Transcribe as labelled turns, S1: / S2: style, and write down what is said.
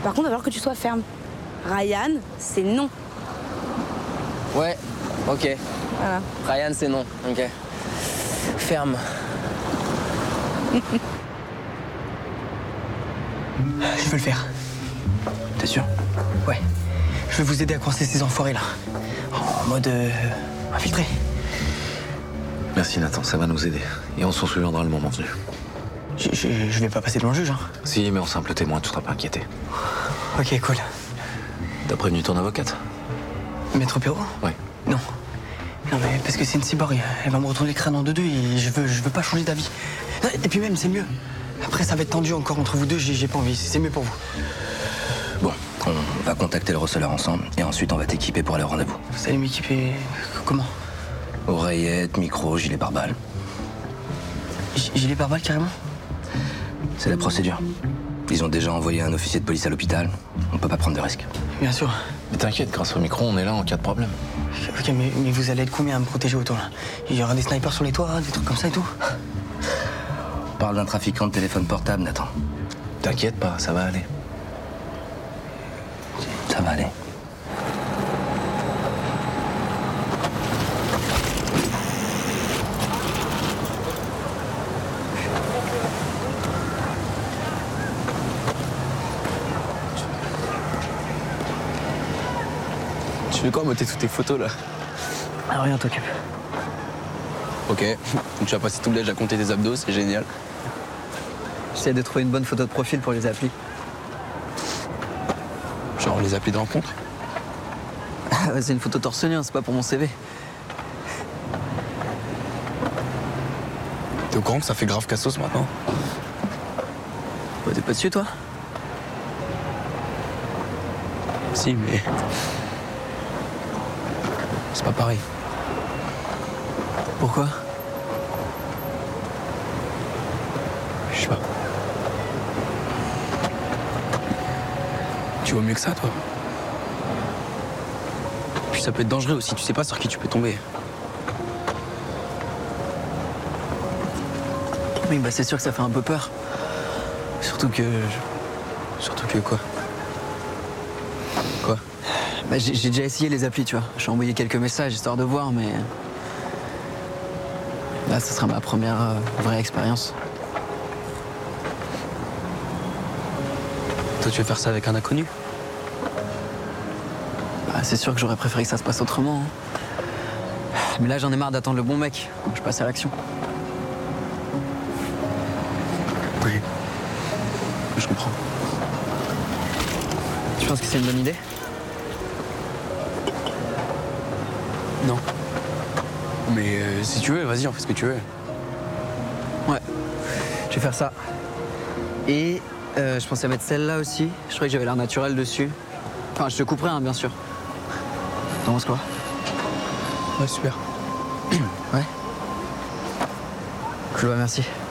S1: Par contre, il va falloir que tu sois ferme. Ryan, c'est non.
S2: Ouais, ok.
S1: Voilà.
S2: Ryan, c'est non, ok. Ferme.
S3: Je vais le faire.
S2: T'es sûr?
S3: Ouais. Je vais vous aider à coincer ces enfoirés là. En mode infiltré.
S4: Merci Nathan, ça va nous aider. Et on s'en souviendra le moment venu.
S3: Je vais pas passer devant le juge, hein.
S4: Si, mais en simple témoin, tu seras pas inquiété.
S3: Ok, cool.
S4: T'as prévenu ton avocate?
S3: Maître Perrault?
S4: Ouais.
S3: Non. Non, mais parce que c'est une cyborg, elle va me retourner le crâne en deux et je veux pas changer d'avis. Et puis même, c'est mieux. Après, ça va être tendu encore entre vous deux, j'ai pas envie. C'est mieux pour vous.
S5: Bon, on va contacter le receleur ensemble et ensuite on va t'équiper pour aller au rendez-vous.
S3: Vous allez m'équiper comment?
S5: Oreillettes, micro, gilet pare-balles.
S3: Gilet pare-balles carrément?
S5: C'est la procédure. Ils ont déjà envoyé un officier de police à l'hôpital. On peut pas prendre de risques.
S3: Bien sûr.
S4: Mais t'inquiète, grâce au micro, on est là en cas de problème.
S3: Ok, mais vous allez être combien à me protéger autour là? Il y aura des snipers sur les toits, des trucs comme ça et tout?
S5: On parle d'un trafiquant de téléphone portable, Nathan.
S4: T'inquiète pas, ça va aller.
S5: Ça va aller.
S2: Tu fais quoi, monter toutes tes photos là?
S3: Ah, rien, t'occupe.
S2: Ok, donc tu vas passer tout le déj à compter tes abdos, c'est génial.
S6: J'essaie de trouver une bonne photo de profil pour les applis.
S2: Genre les applis de rencontre?
S6: Ah ouais, c'est une photo torse nu, hein, c'est pas pour mon CV.
S2: T'es au courant que ça fait grave cassos maintenant?
S6: Ouais, t'es pas dessus, toi?
S2: Si, mais... c'est pas pareil.
S6: Pourquoi?
S2: Je sais pas. Tu vois mieux que ça, toi. Puis ça peut être dangereux aussi, tu sais pas sur qui tu peux tomber.
S6: Oui, bah c'est sûr que ça fait un peu peur. Surtout que...
S2: Surtout que quoi? Quoi?
S6: Bah, j'ai déjà essayé les applis, tu vois. J'ai envoyé quelques messages histoire de voir, mais... Là, ce sera ma première vraie expérience.
S2: Toi, tu veux faire ça avec un inconnu?
S6: Bah, c'est sûr que j'aurais préféré que ça se passe autrement, hein. Mais là, j'en ai marre d'attendre le bon mec. Je passe à l'action.
S2: Oui. Je comprends.
S6: Tu penses que c'est une bonne idée?
S2: Non. Mais si tu veux, vas-y, on fait ce que tu veux.
S6: Ouais. Je vais faire ça. Et je pensais mettre celle-là aussi. Je croyais que j'avais l'air naturel dessus. Enfin, je te couperai, hein, bien sûr. T'en penses quoi?
S2: Ouais, super.
S6: Ouais. Cool, bah merci.